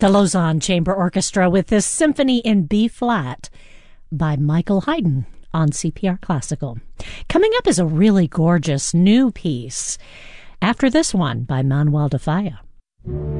The Lausanne Chamber Orchestra with this Symphony in B-flat by Michael Haydn on CPR Classical. Coming up is a really gorgeous new piece after this one by Manuel de Falla.